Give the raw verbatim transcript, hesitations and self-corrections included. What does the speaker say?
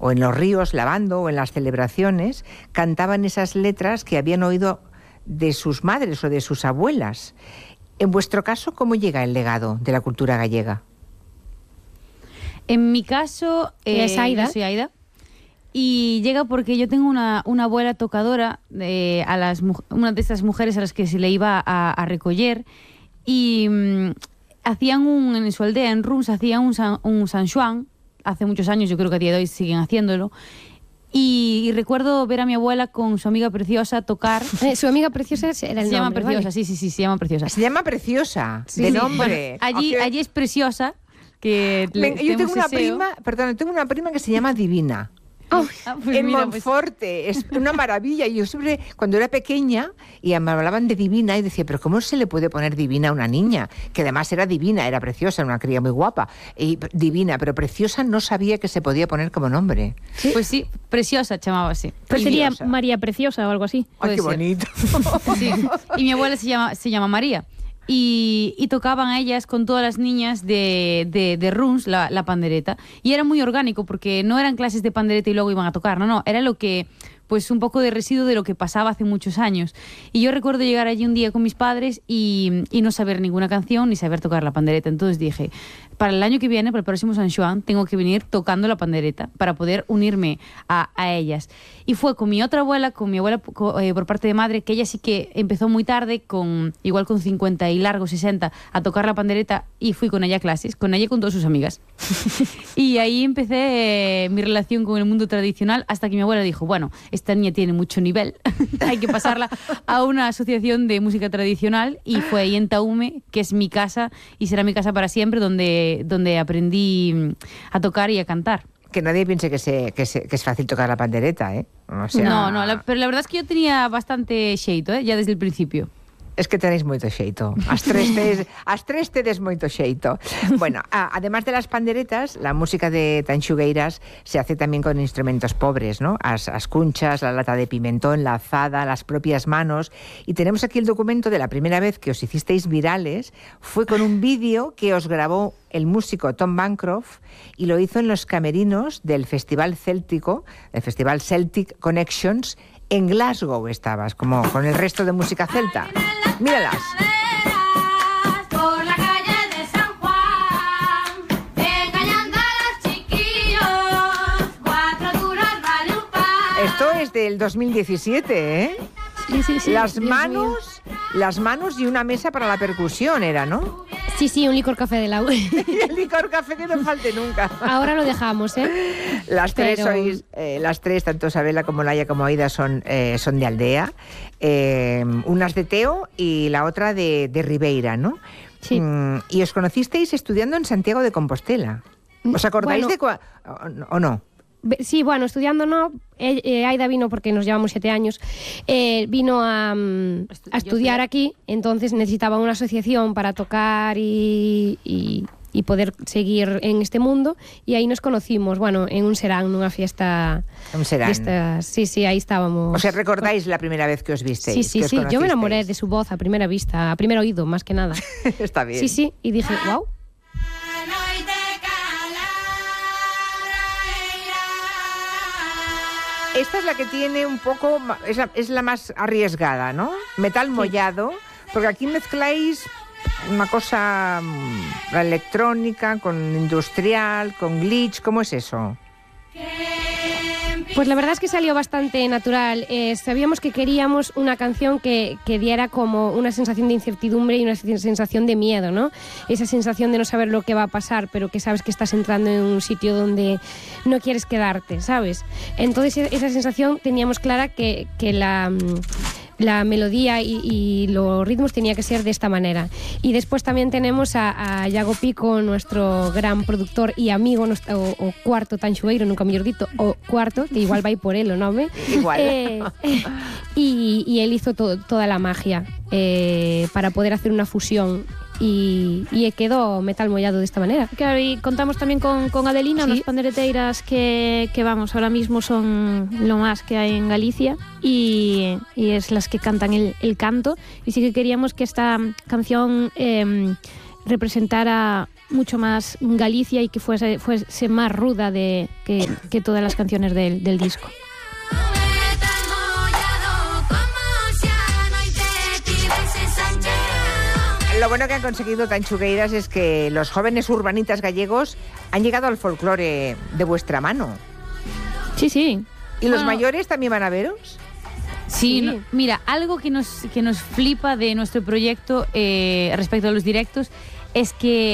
o en los ríos lavando o en las celebraciones, cantaban esas letras que habían oído de sus madres o de sus abuelas. En vuestro caso, ¿cómo llega el legado de la cultura gallega? En mi caso, eh, es Aida. Yo soy Aida. Y llega porque yo tengo una, una abuela tocadora, de, a las, una de estas mujeres a las que se le iba a, a recoller, y mmm, hacían un, en su aldea, en Runs, hacían un San, un San Juan, hace muchos años, yo creo que a día de hoy siguen haciéndolo, y, y recuerdo ver a mi abuela con su amiga Preciosa tocar. Eh, su amiga Preciosa era el Se llama nombre, Preciosa, ¿vale? sí, sí, sí, se llama Preciosa. Se llama Preciosa, Sí, de sí. nombre. Bueno, allí, Okay. allí es Preciosa, que Venga, yo tengo una deseo. prima, perdón, tengo una prima que se llama Divina. Oh, ah, pues en mira, pues, Monforte, es una maravilla. Yo siempre, cuando era pequeña, y me hablaban de Divina, y decía, pero ¿cómo se le puede poner Divina a una niña? Que además era divina, era preciosa, era una cría muy guapa, y divina, pero Preciosa no sabía que se podía poner como nombre. ¿Sí? Pues sí, Preciosa llamaba así. Pues sería Preciosa. María Preciosa o algo así. Ay, Puede qué ser. bonito. Sí. Y mi abuela se llama, se llama María. Y, y tocaban a ellas con todas las niñas de, de, de Runs la, la pandereta. Y era muy orgánico porque no eran clases de pandereta y luego iban a tocar, no, no, era lo que, pues un poco de residuo de lo que pasaba hace muchos años. Y yo recuerdo llegar allí un día con mis padres y, y no saber ninguna canción ni saber tocar la pandereta. Entonces dije, para el año que viene, para el próximo San Juan, tengo que venir tocando la pandereta para poder unirme a, a ellas. Y fue con mi otra abuela, con mi abuela eh, por parte de madre, que ella sí que empezó muy tarde, con igual con cincuenta y largo, sesenta, a tocar la pandereta, y fui con ella a clases, con ella y con todas sus amigas. Y ahí empecé eh, mi relación con el mundo tradicional, hasta que mi abuela dijo, bueno, esta niña tiene mucho nivel, hay que pasarla a una asociación de música tradicional, y fue ahí en Taume, que es mi casa y será mi casa para siempre, donde, donde aprendí a tocar y a cantar. Que nadie piense que, se, que, se, que es fácil tocar la pandereta, ¿eh? O sea, no, no, la, pero la verdad es que yo tenía bastante xeito, ¿eh? Ya desde el principio. Es que tenéis moito xeito. As tres, tedes, as tres tedes moito xeito. Bueno, a, además de las panderetas, la música de Tanxugueiras se hace también con instrumentos pobres, ¿no? As, as cunchas, la lata de pimentón, la azada, las propias manos. Y tenemos aquí el documento de la primera vez que os hicisteis virales. Fue con un vídeo que os grabó el músico Tom Bancroft y lo hizo en los camerinos del Festival Céltico, el Festival Celtic Connections. En Glasgow estabas, como con el resto de música celta. Míralas. Por la calle de San Juan, engañando a los chiquillos, cuatro duros vale un pan. Esto es del dos mil diecisiete, ¿eh? Sí, sí, sí. Las Dios manos, las manos y una mesa para la percusión era, ¿no? mío. Sí, sí, un licor café de la U. Y el licor café que no falte nunca. Ahora lo dejamos, ¿eh? Las tres Pero- sois, eh, las tres, tanto Sabela como Laia como Aida, son, eh, son de aldea. Eh, unas de Teo y la otra de, de Ribeira, ¿no? Sí. Mm, y os conocisteis estudiando en Santiago de Compostela. ¿Os acordáis Bueno. de cua- o, o no? Be- Sí, bueno, estudiando no. Eh, eh, Aida vino porque nos llevamos siete años. Eh, vino a, mm, Estu- a yo estudiar fui- aquí, entonces necesitaba una asociación para tocar y, y, y poder seguir en este mundo. Y ahí nos conocimos, bueno, en un serán, en una fiesta. Un serán. Estas, sí, sí, ahí estábamos. O sea, ¿recordáis la primera vez que os visteis? Sí, sí, que os sí. Yo me conocisteis? enamoré de su voz a primera vista, a primer oído, más que nada. Está bien. Sí, sí, y dije, wow. Esta es la que tiene un poco, ma- es la, es la más arriesgada, ¿no? Metal mollado, porque aquí mezcláis una cosa, mm, la electrónica con industrial, con glitch, ¿cómo es eso? Pues la verdad es que salió bastante natural. Eh, sabíamos que queríamos una canción que, que diera como una sensación de incertidumbre y una sensación de miedo, ¿no? Esa sensación de no saber lo que va a pasar, pero que sabes que estás entrando en un sitio donde no quieres quedarte, ¿sabes? Entonces esa sensación teníamos clara que, que la... la melodía y, y los ritmos tenía que ser de esta manera. Y después también tenemos a, a Iago Pico, nuestro gran productor y amigo, nuestro, o, o cuarto tanxueiro, nunca mellor dito, o cuarto, que igual vai por él o nome. Igual. Eh, eh, y, y él hizo to, toda la magia eh, para poder hacer una fusión. Y, y quedó metal mollado de esta manera. Claro, y contamos también con, con Adelina, Sí. unas pandereteiras que, que, vamos, ahora mismo son lo más que hay en Galicia y, y es las que cantan el, el canto. Y sí que queríamos que esta canción eh, representara mucho más Galicia y que fuese, fuese más ruda de, que, que todas las canciones del, del disco. Lo bueno que han conseguido Tanchugueiras es que los jóvenes urbanitas gallegos han llegado al folclore de vuestra mano. Sí, sí. ¿Y los Bueno, mayores también van a veros? Sí, Sí. no- mira, algo que nos, que nos flipa de nuestro proyecto eh, respecto a los directos es que